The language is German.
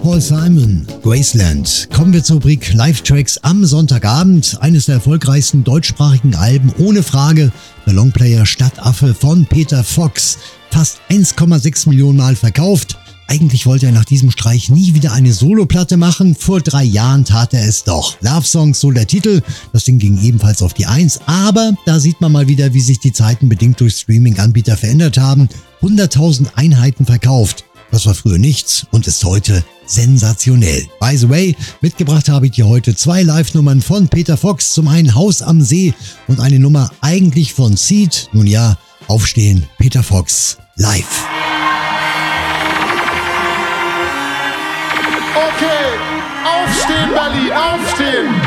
Paul Simon, Graceland. Kommen wir zur Rubrik Live-Tracks am Sonntagabend. Eines der erfolgreichsten deutschsprachigen Alben, ohne Frage. Der Longplayer Stadtaffe von Peter Fox. Fast 1,6 Millionen Mal verkauft. Eigentlich wollte er nach diesem Streich nie wieder eine Soloplatte machen. Vor 3 Jahren tat er es doch. Love Songs, so der Titel. Das Ding ging ebenfalls auf die 1. Aber da sieht man mal wieder, wie sich die Zeiten bedingt durch Streaming-Anbieter verändert haben. 100.000 Einheiten verkauft. Das war früher nichts und ist heute sensationell. By the way, mitgebracht habe ich dir heute 2 Live-Nummern von Peter Fox. Zum einen Haus am See und eine Nummer eigentlich von Seed. Nun ja, aufstehen, Peter Fox live. Okay, aufstehen Berlin, aufstehen!